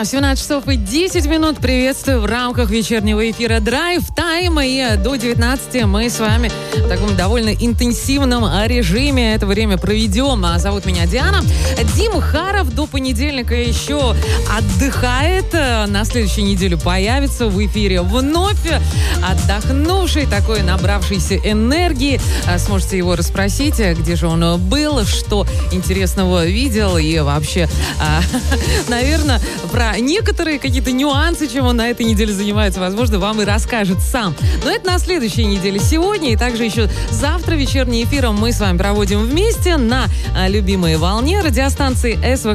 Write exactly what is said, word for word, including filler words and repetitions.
Друзья, семнадцать часов и десять минут. Приветствую в рамках вечернего эфира Drive Time. И до девятнадцати мы с вами в таком довольно интенсивном режиме это время проведем. Зовут меня Диана. Дима Харов до понедельника еще отдыхает. На следующей неделе появится в эфире вновь. Отдохнувший, такой набравшийся энергии. Сможете его расспросить, где же он был, что интересного видел и вообще, наверное, про некоторые какие-то нюансы, чем он на этой неделе занимается, возможно, вам и расскажет сам. Но это на следующей неделе. Сегодня и также еще завтра вечерний эфир мы с вами проводим вместе на любимой волне радиостанции СВ